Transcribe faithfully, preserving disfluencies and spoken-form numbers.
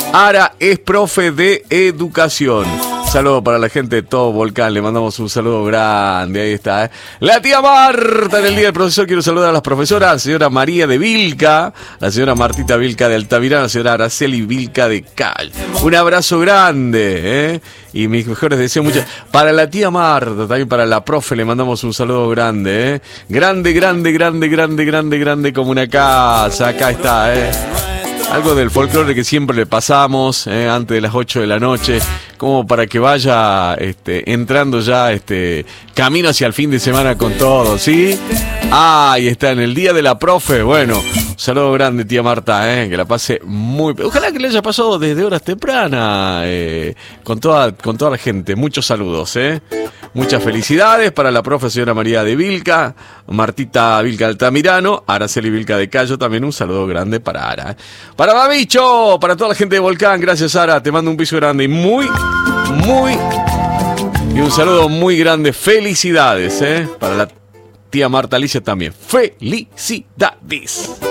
Ara es profe de educación. Saludo para la gente de todo Volcán, le mandamos un saludo grande, ahí está, ¿eh? La tía Marta, en el día del profesor quiero saludar a las profesoras, la señora María de Vilca, la señora Martita Vilca de Altamirano, la señora Araceli Vilca de Cal. Un abrazo grande, ¿eh? Y mis mejores deseos, muchas. Para la tía Marta, también para la profe, le mandamos un saludo grande, ¿eh? Grande, grande, grande, grande, grande, grande como una casa, acá está, ¿eh? Algo del folclore que siempre le pasamos eh, antes de las ocho de la noche, como para que vaya este, entrando ya este camino hacia el fin de semana con todo, ¿sí? Ah, ahí está, en el día de la profe. Bueno, un saludo grande, tía Marta, eh, que la pase muy... Ojalá que le haya pasado desde horas tempranas eh, con, toda, con toda la gente. Muchos saludos, ¿eh? Muchas felicidades para la profe señora María de Vilca, Martita Vilca de Altamirano, Araceli Vilca de Cayo, también un saludo grande para Ara. Para Babicho, para toda la gente de Volcán, gracias Ara, te mando un beso grande y muy, muy, y un saludo muy grande, felicidades, ¿eh? Para la tía Marta Alicia también, felicidades.